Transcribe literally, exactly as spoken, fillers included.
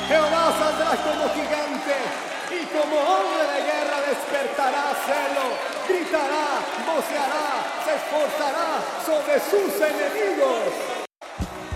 Jehová saldrá como gigante y como hombre de guerra despertará celo, gritará, voceará, se esforzará sobre sus enemigos.